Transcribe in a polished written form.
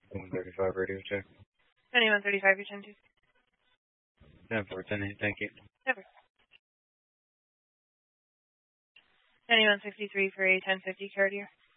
135 radio check. 9135, your 10-2. 10-4, 10-8, thank you. Never. 9163 for a 1050 Cartier.